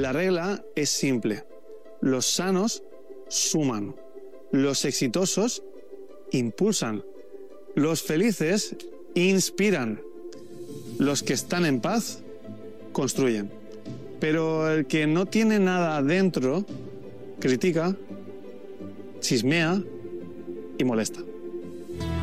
La regla es simple. Los sanos suman. Los exitosos impulsan. Los felices inspiran. Los que están en paz construyen. Pero el que no tiene nada dentro critica, chismea y molesta.